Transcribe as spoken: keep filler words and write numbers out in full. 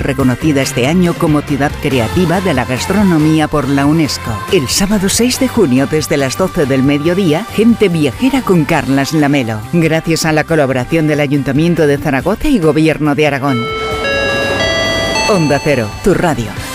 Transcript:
reconocida este año como Ciudad Creativa de la Gastronomía por la UNESCO. El sábado seis de junio desde las doce del mediodía, Gente Viajera con Carlas Lamelo. Gracias a la colaboración del Ayuntamiento de Zaragoza y Gobierno de Aragón. Onda Cero, tu radio.